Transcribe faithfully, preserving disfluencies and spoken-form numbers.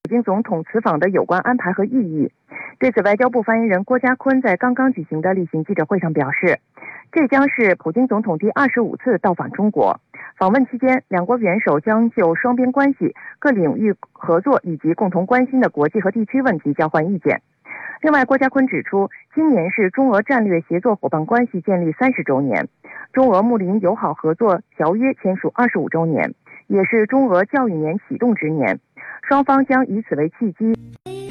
普京总统此访的有关安排和意义。对此，外交部发言人郭家坤在刚刚举行的例行记者会上表示，这将是普京总统第二十五次到访中国。访问期间，两国元首将就双边关系、各领域合作以及共同关心的国际和地区问题交换意见。另外，郭家坤指出，今年是中俄战略协作伙伴关系建立三十周年，中俄睦邻友好合作条约签署二十五周年，也是中俄教育年启动之年，双方将以此为契机。